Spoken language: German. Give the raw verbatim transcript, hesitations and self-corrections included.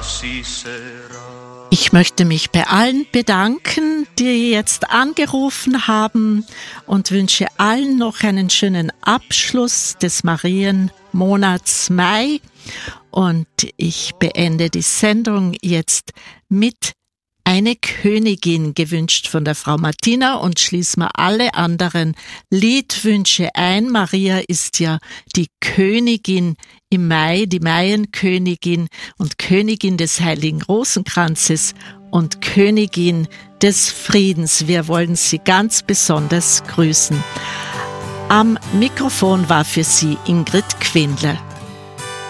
así será. Ich möchte mich bei allen bedanken, die jetzt angerufen haben und wünsche allen noch einen schönen Abschluss des Marienmonats Mai. Und ich beende die Sendung jetzt mit Eine Königin, gewünscht von der Frau Martina, und schließen wir alle anderen Liedwünsche ein. Maria ist ja die Königin im Mai, die Maienkönigin und Königin des Heiligen Rosenkranzes und Königin des Friedens. Wir wollen sie ganz besonders grüßen. Am Mikrofon war für Sie Ingrid Quindler.